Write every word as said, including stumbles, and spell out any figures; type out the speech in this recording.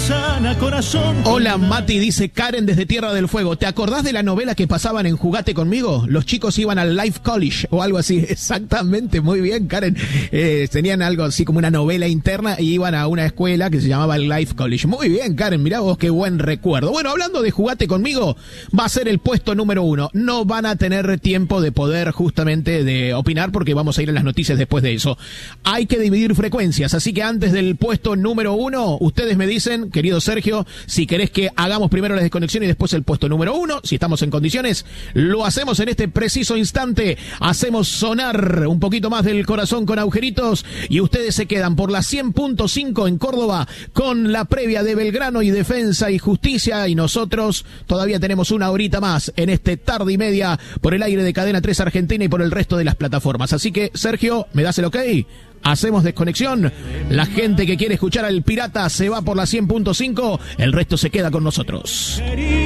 sana, corazón. Hola Mati, dice Karen desde Tierra del Fuego. ¿Te acordás de la novela que pasaban en Jugate Conmigo? Los chicos iban al Life College o algo así. Exactamente, muy bien Karen. Eh, tenían algo así como una novela interna y iban a una escuela que se llamaba el Life College. Muy bien Karen, mirá vos qué buen recuerdo. Bueno, hablando de Jugate Conmigo, va a ser el puesto número uno. No van a tener tiempo de poder justamente de opinar porque vamos a ir a las noticias después de eso. Hay que dividir frecuencias, así que antes del puesto número uno, ustedes me dicen, querido Sergio, si querés que hagamos primero la desconexión y después el puesto número uno, si estamos en condiciones, lo hacemos en este preciso instante, hacemos sonar un poquito más del corazón con agujeritos y ustedes se quedan por la cien punto cinco en Córdoba con la previa de Belgrano y Defensa y Justicia y nosotros todavía tenemos una horita más en este tarde y media por el aire de Cadena tres Argentina y por el resto de las plataformas. Así que, Sergio, ¿me das el ok? Hacemos desconexión. La gente que quiere escuchar al pirata se va por la cien punto cinco, el resto se queda con nosotros.